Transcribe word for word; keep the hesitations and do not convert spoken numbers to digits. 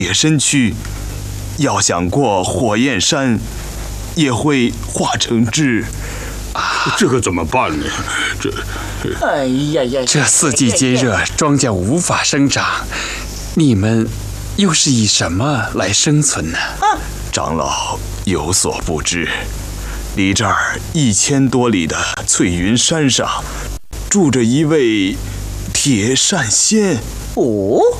野身去，要想过火焰山，也会化成汁。 啊，这可怎么办呢？这， 哎呀呀！ 这四季皆热，庄稼无法生长，你们又是以什么来生存呢？ 啊， 长老有所不知，离这儿一千多里的翠云山上，住着一位铁扇仙。 哦，